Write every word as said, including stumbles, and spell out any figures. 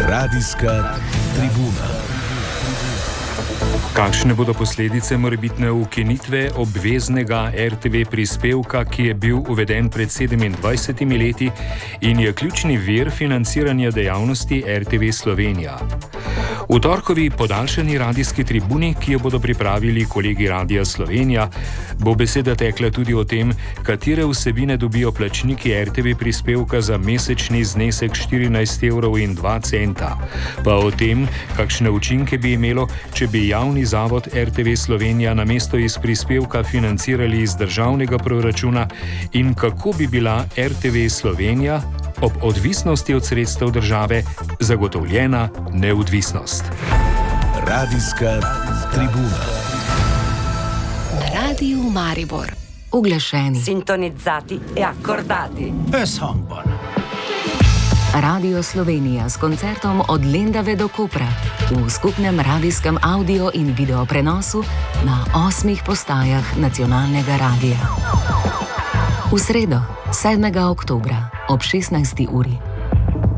Radijska tribuna. Kakšne bodo posledice morebitne ukinitve obveznega R T V prispevka, ki je bil uveden pred sedemindvajsetimi leti in je ključni vir financiranja dejavnosti R T V Slovenija? V torkovi podaljšani radijski tribuni, ki jo bodo pripravili kolegi Radia Slovenija, bo beseda tekla tudi o tem, katere vsebine dobijo plačniki R T V prispevka za mesečni znesek štirinajst evrov in dva centa, pa o tem, kakšne učinke bi imelo, če bi javni zavod R T V Slovenija namesto iz prispevka financirali iz državnega proračuna in kako bi bila R T V Slovenija ob odvisnosti od sredstev države zagotovljena neodvisnost. Radijska tribuna. Na Radiju Maribor. Uglašeni. Sintonizzati e accordati. Bez hambon. Radio Slovenija s koncertom od Lendave do Kopra v skupnem radijskem audio in video prenosu na osmih postajah nacionalnega radija. V sredo, sedmega oktobra ob šestnajsti uri.